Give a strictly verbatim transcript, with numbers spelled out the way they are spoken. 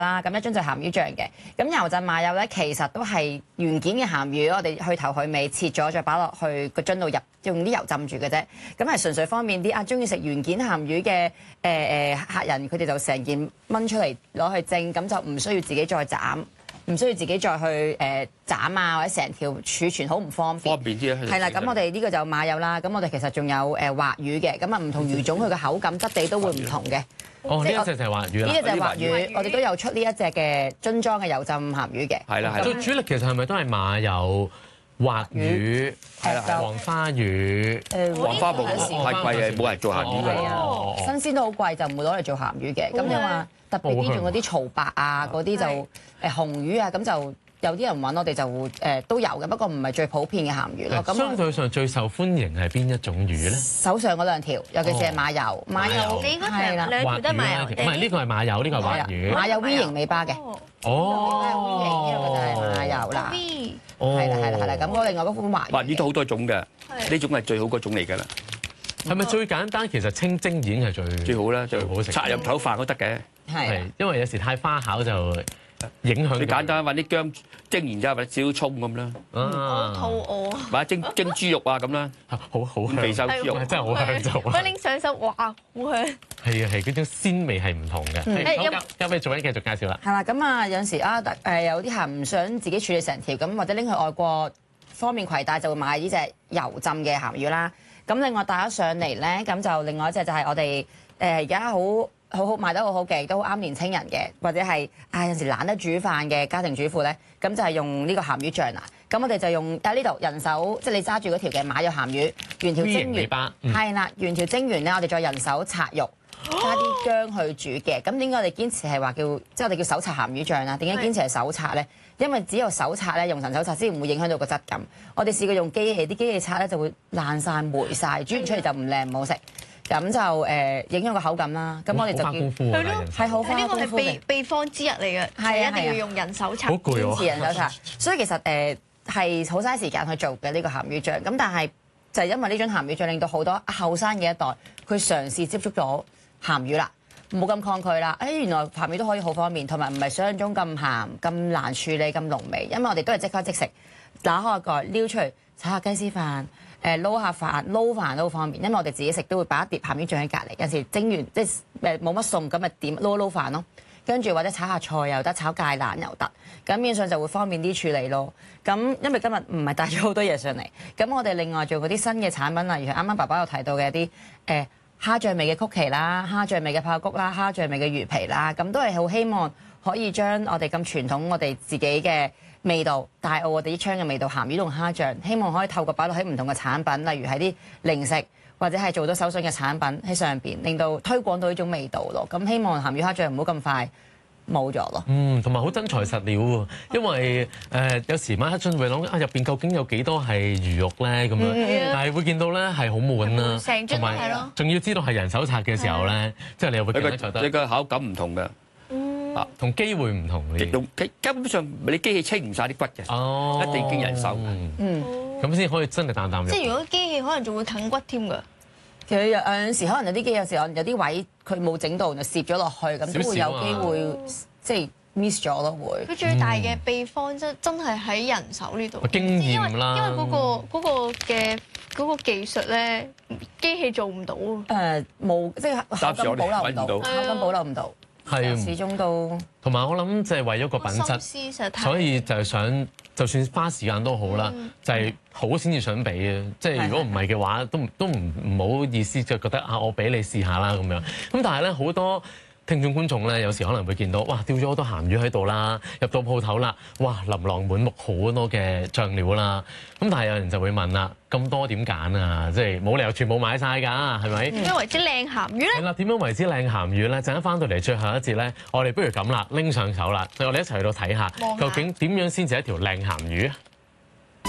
啦，咁一樽就鹹魚醬嘅。咁油浸馬油咧，其實都係原件嘅鹹魚，我哋去頭去尾切咗，再擺落去個樽度入，用啲油浸住嘅啫。咁係純粹方便啲啊！中意食原件鹹魚嘅誒誒客人，佢哋就成件炆出嚟攞去蒸，咁就唔需要自己再斬。唔需要自己再去誒斬啊，或者成條儲存好唔方便。 方便啲啊！ 係啦，咁我哋呢個就馬友啦。咁我哋其實仲有誒滑魚嘅，咁啊唔同魚種佢嘅口感質地都會唔同嘅。 哦，呢一隻就係滑魚啦。 呢一隻就係滑魚，我哋都有出呢一隻嘅樽裝嘅油浸鹹魚嘅。 係啦係啦。 最主力其實係咪都係馬友、滑魚、 係啦黃花魚？ 誒黃花木太貴嘅，冇人做鹹魚㗎啦。 新鮮都好貴，就唔會攞嚟做鹹魚嘅。咁你話特別啲仲嗰啲曹白啊，嗰啲就誒紅魚啊，咁就有啲人揾我哋就誒都有嘅，不過唔係最普遍嘅鹹魚咯。咁相對上最受歡迎係邊一種魚咧？ 手上嗰兩條，尤其是係馬友，馬友你嗰係啦， 兩條都係馬友， 唔係呢個係馬友，呢個係滑魚。 馬友 V 型尾巴嘅， 哦， 呢個就係馬友啦。 哦， 係啦係啦係啦，咁我另外嗰款滑滑魚都好多種嘅，呢種係最好嗰種嚟㗎啦。 係咪最簡單？其實清蒸已經係最最好啦， 最好食。 插入頭飯都得嘅。 係， 因為有時太花巧就影響。 你簡單揾啲薑蒸完之後，或者少少葱咁啦。 我肚餓。 或者蒸蒸豬肉啊咁啦， 好好香。 肥瘦豬肉真係好香就。 我拎上手，哇，好香！ 係啊係，嗰種鮮味係唔同嘅。好，交俾做緊繼續介紹啦。 係啦，咁啊有陣時啊誒有啲客唔想自己處理成條咁，或者拎去外國方便攜帶，就會買呢隻油浸嘅鹹魚啦。咁另外帶咗上嚟咧，咁就另外一隻就係我哋誒而家好好好賣得好好嘅，都好啱年青人嘅，或者係啊有時懶得煮飯嘅家庭主婦咧，咁就係用呢個鹹魚醬啦。咁我哋就用啊呢度人手，即係你揸住嗰條嘅馬友鹹魚，原條蒸完，係啦，原條蒸完咧，我哋再人手拆肉，加啲薑去煮嘅。咁點解我哋堅持係話叫，即係我哋叫手拆鹹魚醬啦？點解堅持係手拆咧？因為只有手拆咧，用神手拆先唔會影響到個質感。我哋試過用機器，啲機器拆咧就會爛晒、霉晒，煮完出嚟就唔靚唔好食。咁就誒影響個口感啦。咁我哋就花功夫係咯，係好花功夫嘅。 呢個係秘秘方之一嚟嘅，係一定要用人手拆。 好攰喎！ 堅持人手拆，所以其實誒係好嘥時間去做嘅呢個鹹魚醬。咁但係就係因為呢種鹹魚醬，令到好多後生嘅一代佢嘗試接觸咗鹹魚啦。冇咁抗拒啦！誒，原來鹹魚都可以好方便，同埋唔係想像中咁鹹、咁難處理、咁濃味。因為我哋都係即刻即食，打開個蓋撩出嚟，炒下雞絲飯，誒撈下飯，撈飯都好方便。因為我哋自己食都會擺一碟鹹魚醬喺隔離，有時蒸完即係誒冇乜餸咁咪點撈撈飯咯。跟住或者炒下菜又得，炒芥蘭又得，咁面上就會方便啲處理咯。咁因為今日唔係帶咗好多嘢上嚟，咁我哋另外做嗰啲新嘅產品，例如啱啱爸爸有提到嘅一啲誒。呃蝦醬味嘅曲奇啦，蝦醬味嘅爆谷啦，蝦醬味嘅魚皮啦，咁都係好希望可以將我哋咁傳統我哋自己嘅味道，大澳我哋啲窗嘅味道，鹹魚同蝦醬，希望可以透過擺落喺唔同嘅產品，例如喺啲零食或者係做到手信嘅產品喺上邊，令到推廣到呢種味道咯。咁希望鹹魚蝦醬唔好咁快冇咗咯。 嗯，同埋好真材實料喎，因為誒、呃、有時晚黑進會諗啊入邊究竟有幾多係魚肉咧咁樣，嗯、但係會見到咧係好滿啦， 成樽係咯， 仲要知道係人手拆嘅時候咧，即係你又會覺得你個口感唔同嘅， 嗯， 啊同機會唔同嘅， 用基根本上你機器清唔晒啲骨嘅， 哦， 一定經人手， 嗯， 咁先可以真係啖啖肉。 即係如果機器可能仲會啃骨添㗎。 其實有陣時可能有啲機有時有啲位佢冇整到，就攝咗落去，咁都會有機會即係 miss 咗咯，會。 佢最大嘅秘方真真係喺人手呢度。 經驗啦， 因為嗰個嗰個嘅嗰個技術咧，機器做唔到。 誒冇，即係口感保留唔到，口感保留唔到，係始終都。同埋我諗即係為咗個品質，所以就係想。就算花時間都好啦，嗯、就係好先至想俾嘅。即係如果唔係嘅話，都都唔唔好意思，就覺得啊，我俾你試下啦咁樣。咁但係咧，好多聽眾觀眾咧，有時可能會見到，哇，掉咗好多鹹魚喺度啦，入到鋪頭啦，哇，琳琅滿目好多嘅醬料啦。咁但係有人就會問啦，咁多點揀啊？即係冇理由全部買晒㗎，係咪？點樣為之靚鹹魚咧？ 係啦，點樣為之靚鹹魚咧？陣間翻到嚟最後一節咧，我哋不如咁啦，拎上手啦，我哋一齊去到睇下，究竟點樣先至係一條靚鹹魚啊？